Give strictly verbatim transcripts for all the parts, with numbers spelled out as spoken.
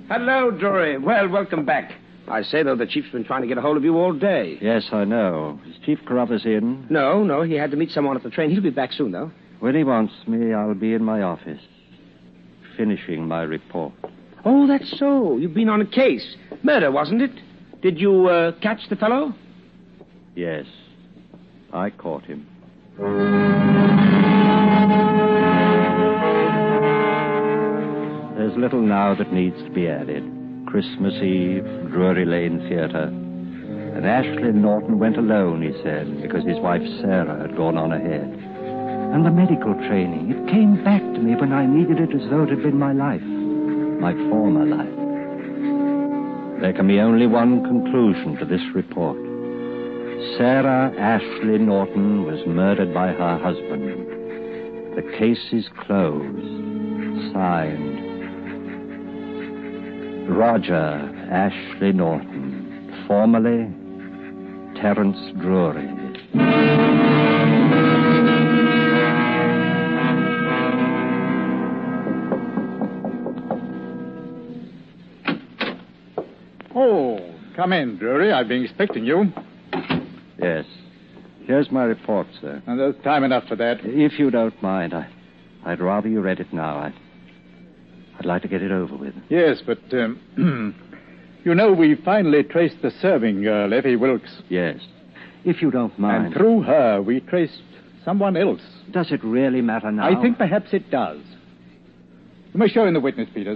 Hello, Drury. Well, welcome back. I say, though, the Chief's been trying to get a hold of you all day. Yes, I know. Is Chief Carruthers in? No, no, he had to meet someone at the train. He'll be back soon, though. When he wants me, I'll be in my office, finishing my report. Oh, that's so. You've been on a case. Murder, wasn't it? Did you uh, catch the fellow? Yes, I caught him. There's little now that needs to be added. Christmas Eve, Drury Lane Theatre. And Ashley Norton went alone, he said, because his wife Sarah had gone on ahead. And the medical training, it came back to me when I needed it as though it had been my life, my former life. There can be only one conclusion to this report. Sarah Ashley Norton was murdered by her husband. The case is closed. Signed, Roger Ashley Norton, formerly Terence Drury. Oh, come in, Drury. I've been expecting you. Yes. Here's my report, sir. And there's time enough for that. If you don't mind, I, I'd rather you read it now. I'd, I'd like to get it over with. Yes, but, um, you know, we finally traced the serving girl, Effie Wilkes. Yes. If you don't mind. And through her, we traced someone else. Does it really matter now? I think perhaps it does. You may show in the witness, Peters.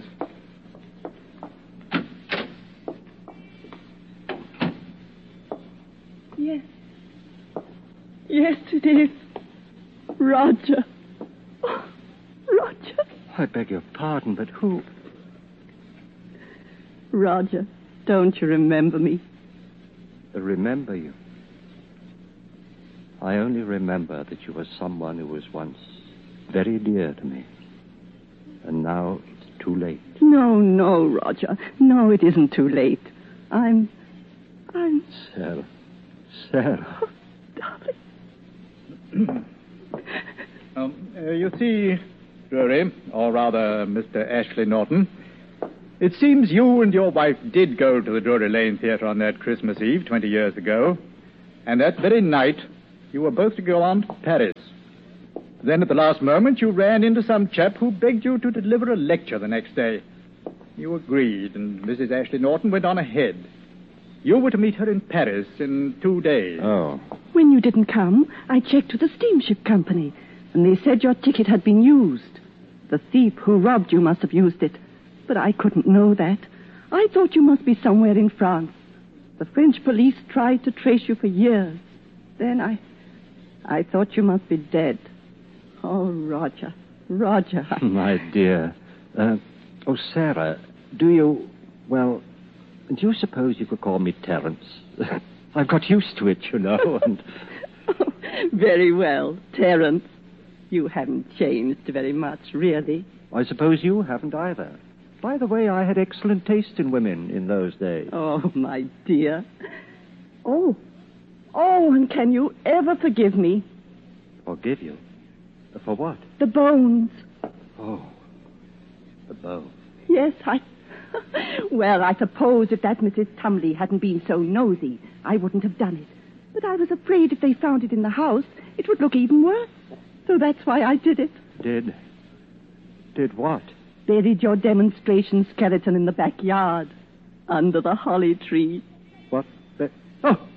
Yes. Yes, it is. Roger. Oh, Roger. I beg your pardon, but who? Roger, don't you remember me? Remember you? I only remember that you were someone who was once very dear to me. And now it's too late. No, no, Roger. No, it isn't too late. I'm... I'm... Sarah. Sarah. Oh, darling. um, uh, you see, Drury, or rather Mister Ashley Norton, it seems you and your wife did go to the Drury Lane Theatre on that Christmas Eve twenty years ago, and that very night you were both to go on to Paris. Then at the last moment you ran into some chap who begged you to deliver a lecture the next day. You agreed, and Missus Ashley Norton went on ahead. You were to meet her in Paris in two days. Oh. When you didn't come, I checked with the steamship company, and they said your ticket had been used. The thief who robbed you must have used it, but I couldn't know that. I thought you must be somewhere in France. The French police tried to trace you for years. Then I... I thought you must be dead. Oh, Roger. Roger. I... My dear. Uh, oh, Sarah, do you... Well... Do you suppose you could call me Terence? I've got used to it, you know, and... Oh, very well, Terence. You haven't changed very much, really. I suppose you haven't either. By the way, I had excellent taste in women in those days. Oh, my dear. Oh. Oh, and can you ever forgive me? Forgive you? For what? The bones. Oh, the bones. Yes, I... Well, I suppose if that Missus Tumley hadn't been so nosy, I wouldn't have done it. But I was afraid if they found it in the house, it would look even worse. So that's why I did it. Did? Did what? Buried your demonstration skeleton in the backyard, under the holly tree. What? The... Oh,